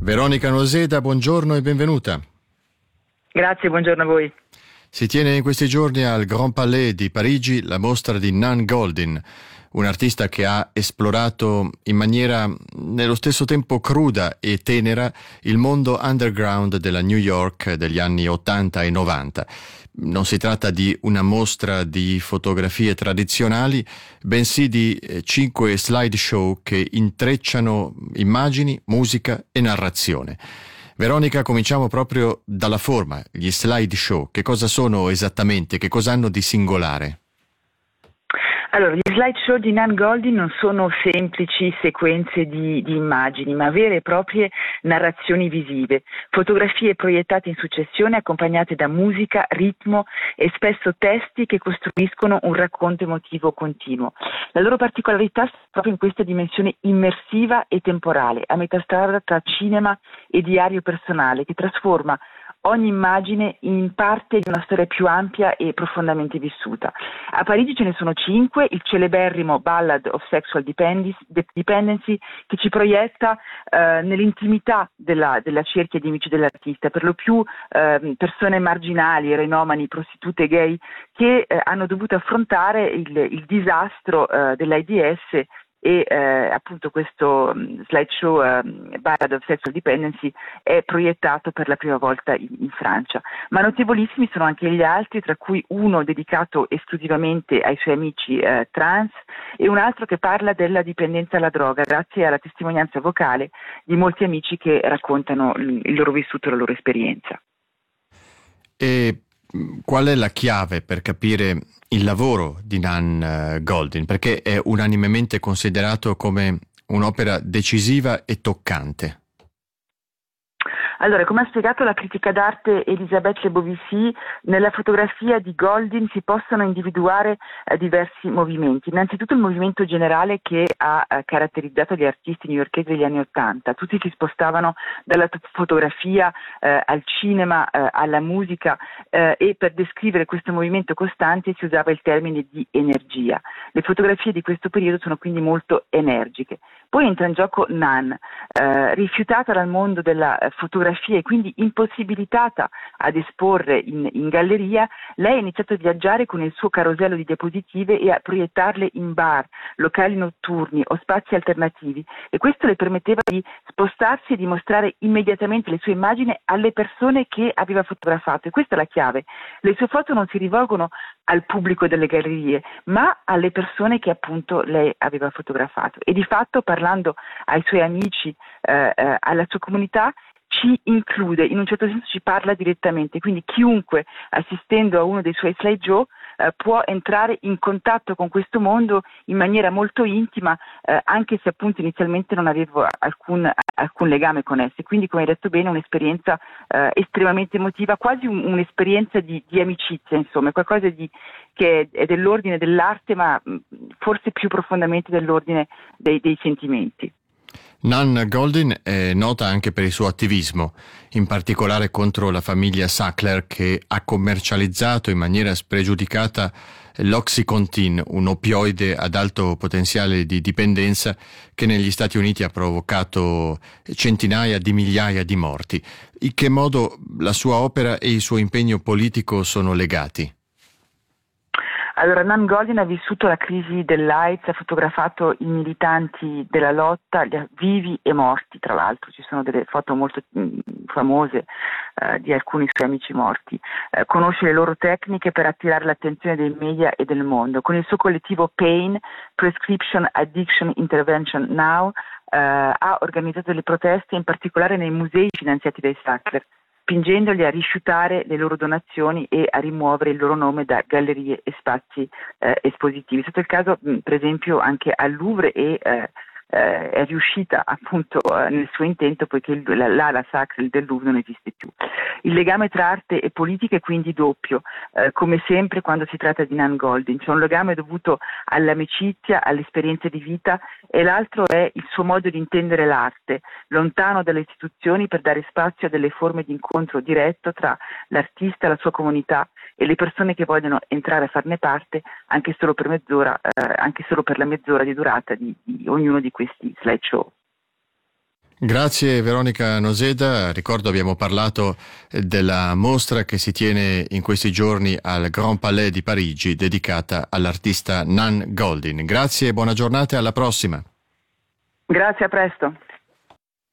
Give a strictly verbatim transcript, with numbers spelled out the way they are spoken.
Veronica Noseda, buongiorno e benvenuta. Grazie, buongiorno a voi. Si tiene in questi giorni al Grand Palais di Parigi la mostra di Nan Goldin, un artista che ha esplorato in maniera nello stesso tempo cruda e tenera il mondo underground della New York degli anni ottanta e novanta. Non si tratta di una mostra di fotografie tradizionali, bensì di eh, cinque slideshow che intrecciano immagini, musica e narrazione. Veronica, cominciamo proprio dalla forma, gli slideshow. Che cosa sono esattamente? Che cosa hanno di singolare? Allora, gli slideshow di Nan Goldin non sono semplici sequenze di, di immagini, ma vere e proprie narrazioni visive, fotografie proiettate in successione accompagnate da musica, ritmo e spesso testi che costruiscono un racconto emotivo continuo. La loro particolarità sta proprio in questa dimensione immersiva e temporale, a metà strada tra cinema e diario personale, che trasforma ogni immagine in parte di una storia più ampia e profondamente vissuta. A Parigi ce ne sono cinque: il celeberrimo Ballad of Sexual Dependency, che ci proietta eh, nell'intimità della, della cerchia di amici dell'artista, per lo più eh, persone marginali, eroinomani, prostitute, gay, che eh, hanno dovuto affrontare il, il disastro eh, dell'AIDS. E eh, appunto questo um, slideshow um, Ballad of Sexual Dependency è proiettato per la prima volta in, in Francia. Ma notevolissimi sono anche gli altri, tra cui uno dedicato esclusivamente ai suoi amici eh, trans e un altro che parla della dipendenza alla droga, grazie alla testimonianza vocale di molti amici che raccontano il, il loro vissuto e la loro esperienza. E qual è la chiave per capire il lavoro di Nan Goldin? Perché è unanimemente considerato come un'opera decisiva e toccante. Allora, come ha spiegato la critica d'arte Elisabeth Lebovici, nella fotografia di Goldin si possono individuare eh, diversi movimenti. Innanzitutto il movimento generale che ha eh, caratterizzato gli artisti newyorkesi degli anni Ottanta. Tutti si spostavano dalla fotografia eh, al cinema, eh, alla musica eh, e per descrivere questo movimento costante si usava il termine di energia. Le fotografie di questo periodo sono quindi molto energiche. Poi entra in gioco Nan, eh, rifiutata dal mondo della eh, fotografia e quindi impossibilitata ad esporre in, in galleria. Lei ha iniziato a viaggiare con il suo carosello di diapositive e a proiettarle in bar, locali notturni o spazi alternativi, e questo le permetteva di spostarsi e di mostrare immediatamente le sue immagini alle persone che aveva fotografato, e questa è la chiave. Le sue foto non si rivolgono al pubblico delle gallerie, ma alle persone che appunto lei aveva fotografato, e di fatto parlando ai suoi amici, eh, eh, alla sua comunità, ci include, in un certo senso ci parla direttamente, quindi chiunque assistendo a uno dei suoi slideshow eh, può entrare in contatto con questo mondo in maniera molto intima, eh, anche se appunto inizialmente non avevo alcun, alcun legame con esse. Quindi, come hai detto bene, un'esperienza eh, estremamente emotiva, quasi un, un'esperienza di, di amicizia, insomma, qualcosa di, che è dell'ordine dell'arte, ma mh, forse più profondamente dell'ordine dei, dei sentimenti. Nan Goldin è nota anche per il suo attivismo, in particolare contro la famiglia Sackler, che ha commercializzato in maniera spregiudicata l'Oxycontin, un opioide ad alto potenziale di dipendenza che negli Stati Uniti ha provocato centinaia di migliaia di morti. In che modo la sua opera e il suo impegno politico sono legati? Allora, Nan Goldin ha vissuto la crisi dell'AIDS, ha fotografato i militanti della lotta, vivi e morti, tra l'altro. Ci sono delle foto molto mh, famose eh, di alcuni suoi amici morti. Eh, conosce le loro tecniche per attirare l'attenzione dei media e del mondo. Con il suo collettivo PAIN, Prescription Addiction Intervention Now, eh, ha organizzato delle proteste, in particolare nei musei finanziati dai Sackler, spingendoli a rifiutare le loro donazioni e a rimuovere il loro nome da gallerie e spazi eh, espositivi. È stato il caso, mh, per esempio, anche al Louvre, e eh, eh, è riuscita appunto eh, nel suo intento, poiché il, la, l'ala sacra del Louvre non esiste più. Il legame tra arte e politica è quindi doppio, eh, come sempre quando si tratta di Nan Goldin. C'è un legame dovuto all'amicizia, all'esperienza di vita, e l'altro è il suo modo di intendere l'arte, lontano dalle istituzioni, per dare spazio a delle forme di incontro diretto tra l'artista, la sua comunità e le persone che vogliono entrare a farne parte, anche solo per mezz'ora, eh, anche solo per la mezz'ora di durata di, di ognuno di questi slideshow. Grazie Veronica Noseda. Ricordo, abbiamo parlato della mostra che si tiene in questi giorni al Grand Palais di Parigi, dedicata all'artista Nan Goldin. Grazie e buona giornata e alla prossima. Grazie, a presto.